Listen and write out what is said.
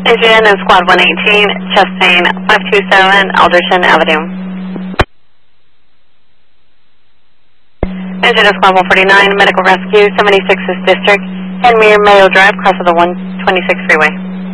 Engine is Squad 118, Chastain 527, Alderson Avenue. Engine is Squad 149, Medical Rescue, 76th District, Henry Mayo Drive, cross of the 126 freeway.